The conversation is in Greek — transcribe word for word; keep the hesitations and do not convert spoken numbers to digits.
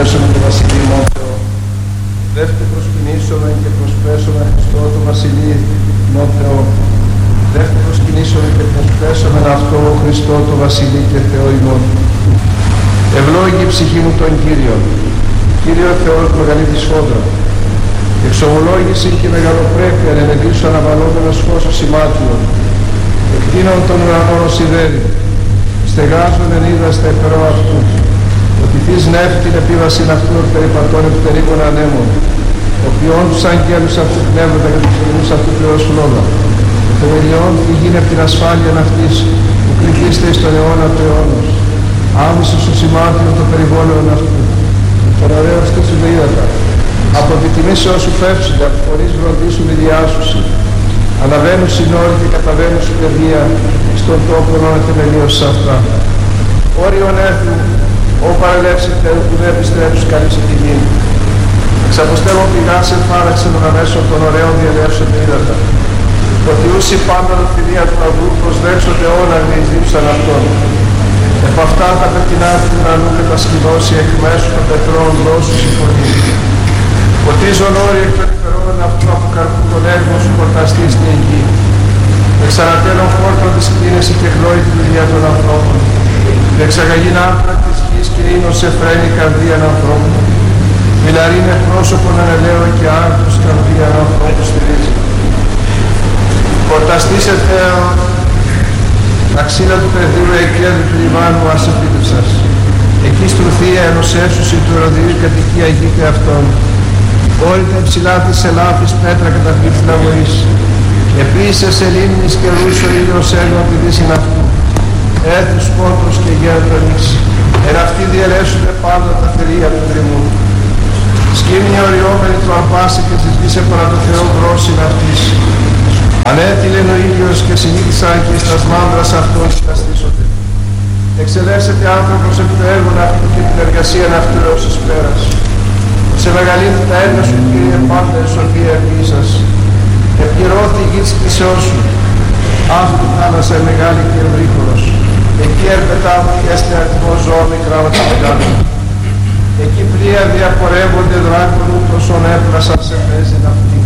προσπέσουμε το Βασιλείο μου Θεό. Δεύτε προσκυνήσομαι και προσπέσουμε Χριστό το Βασιλείο μου Θεό. Δεύτε προσκυνήσομαι και προσπέσουμε αυτό Χριστό το Βασιλείο και Θεό ημών. Ευλόγη η ψυχή μου τον Κύριο. Κύριο Θεός μεγαλύτερης φόντρα. Εξομολόγηση και μεγαλοπρέπεια ενεδίσου αναβαλόμενος φως σημάτιων. Εκτείνων των ουρανών ως ιδέρι. Στεγάζουν εν είδα στα υπερό αυτού. Ότι θείς νεύτη την επίβαση αυτού περιπατών επιτερίκων ανέμων. Οποιών τους αγγέλους αυτού πνεύματα και τους ουρανούς αυτού πληρός λόγα. Ο θεμελιών φυγήν από την ασφάλεια αυτής που κρυφίστε εις τον αιώνα του αιώνος. Άμεσος ο σημάτιον των περιβόλαιων αυτού. Τον ωραίος και τους δεΐδατα. Από τη τιμή σε όσου φεύσουνε, από χωρίς βροντίσουν οι διάσουσοι. Αναβαίνουν συνόροι και καταβαίνουν στην παιδεία, στον τόπο να θεμελίως σε αυτά. Όριον έθνου, ό παρελεύσετε που δεν επιστρέψουν καλής τη γη. Εξαποστέλων πηγάς εμφάναξεν αναμέσων των ωραίων διαλέψεων ύδατα. Ότι ούσοι πάντα τα θηρία του αυγού προσδέξονται όλα διεισδύψαν αυτόν. Επ' αυτά τα πετεινά του ουρανού και τα σκηνώσει εκ μέσου των πετρών δώσου συμφωνεί. Ποτίζον όροι εκ περιφερόμενων αυτού από καρπού των έργων σου χορταστεί στην γη. Εξανατέλων φόρτων της κλίνεση και χλώει τη δουλειά των ανθρώπων. Εξαγαγήν άπρα της γης και ίνος σε φρένη καρδίαν ανθρώπων. Μιλαρίνε πρόσωπον ανελαίο και άρτους καρδίαν ανθρώπου στηρίζει. Χορταστήσε Θεό, τα ξύλα του πεδίου εκέδου του λιμάνου ας επίτευσας. Εκεί στρουθία ενός έσουσι του ερωδιού κατοικία γείται αυτόν. Όλη τα υψηλά της ελάφης πέτρα καταφύγει να βοήσει. Επίσης σελήνης και ρούσο ήλιος έργο τη δύση αυτού. Έθους πόντρος και γέροντο νης. Εν αυτοί διελέσσονται πάντα τα θηρία του τριμού. Σκύμνη οριόμενη του αμπάση και ζητήσε παρά το Θεό γρόσιν αυτής. Ανέτειλεν ο ήλιος και συνήθισαν και εις τας μάνδρας αυτών συκαστήσονται. Εξελεύσεται άνθρωπος εκ του έργων αυτού και την εργασία αυτού έως εις πέρας. Σε μεγαλύτερη τα έργα σου, Κύριε, πάντα εσωθία επίσας. Επληρώθη η γη της κτήσεώς σου. Αυτού θάλασσα μεγάλη και ευρύχωρος. Εκεί ερπετά βγέστε αριθμό ζώα μικρά με τα μεγάλα. Εκεί πλοία διαπορεύονται δράκων ούτως ον έπλασαν σε θέση ναυτή.